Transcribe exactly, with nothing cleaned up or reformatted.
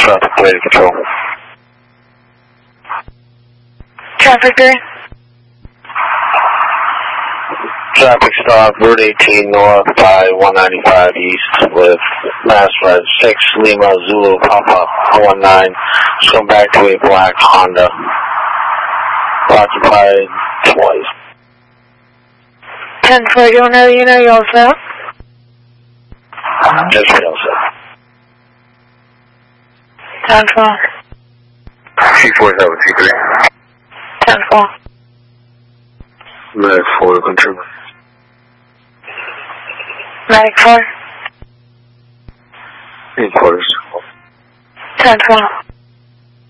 Traffic three to control. Traffic three. Traffic stop, Route eighteen north by one ninety-five east with Mass Red six Lima Zulu Papa one nine. Just come back to a black Honda. Occupied twice. ten four, you know, you know, you're all set? Just real set. ten four. C four seven C three. ten four. Medic four to control. Medic four. Eight quarters. ten four.